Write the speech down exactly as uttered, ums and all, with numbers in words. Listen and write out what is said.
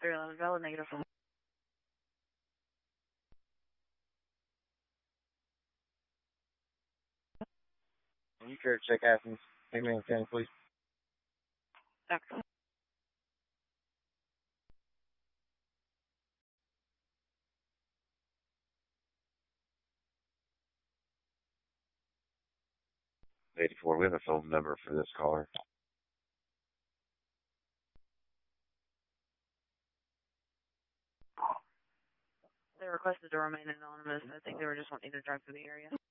three eleven valid, negative four. You care to check Athens? Amen, ten, please. Doctor. eighty-four, we have a phone number for this caller. They requested to remain anonymous. I think they were just wanting to drive through the area.